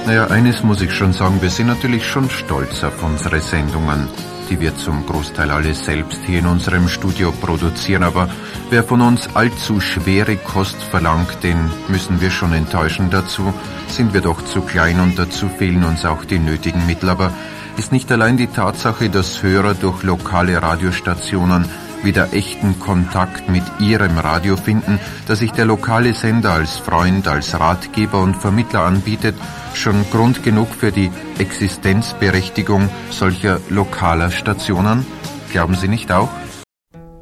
Naja, eines muss ich schon sagen, wir sind natürlich schon stolz auf unsere Sendungen, die wir zum Großteil alle selbst hier in unserem Studio produzieren, aber wer von uns allzu schwere Kost verlangt, den müssen wir schon enttäuschen. Dazu sind wir doch zu klein und dazu fehlen uns auch die nötigen Mittel. Aber ist nicht allein die Tatsache, dass Hörer durch lokale Radiostationen wieder echten Kontakt mit ihrem Radio finden, dass sich der lokale Sender als Freund, als Ratgeber und Vermittler anbietet, schon Grund genug für die Existenzberechtigung solcher lokaler Stationen? Glauben Sie nicht auch?